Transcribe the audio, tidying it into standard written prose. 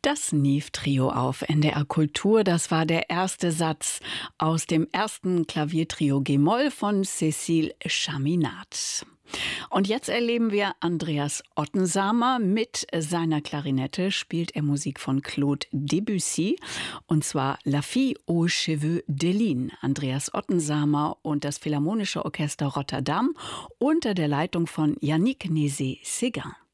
Das Niv-Trio auf NDR Kultur, das war der erste Satz aus dem ersten Klaviertrio G-Moll von Cécile Chaminade. Und jetzt erleben wir Andreas Ottensamer. Mit seiner Klarinette spielt er Musik von Claude Debussy, und zwar La Fille aux Cheveux d'Éline. Andreas Ottensamer und das Philharmonische Orchester Rotterdam unter der Leitung von Yannick Nézet-Séguin.